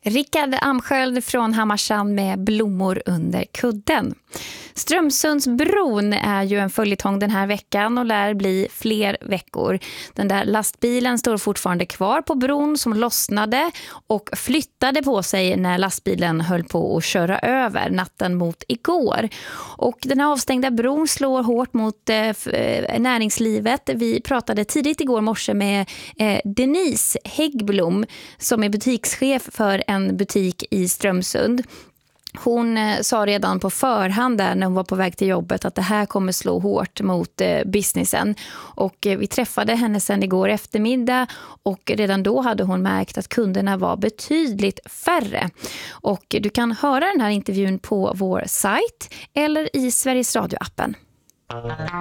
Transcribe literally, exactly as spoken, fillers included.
Rickard Amsköld från Hammarstrand med blommor under kudden. Strömsundsbron är ju en följetong den här veckan och lär bli fler veckor. Den där lastbilen står fortfarande kvar på bron som lossnade och flyttade på sig när lastbilen höll på att köra över natten mot igår. Och den här avstängda bron slår hårt mot eh, näringslivet. Vi pratade tidigt igår morse med eh, Denise Häggblom som är butikschef för en butik i Strömsund. Hon eh, sa redan på förhand där när hon var på väg till jobbet att det här kommer slå hårt mot eh, businessen. Och eh, vi träffade henne sedan igår eftermiddag och redan då hade hon märkt att kunderna var betydligt färre. Och du kan höra den här intervjun på vår sajt eller i Sveriges Radio-appen.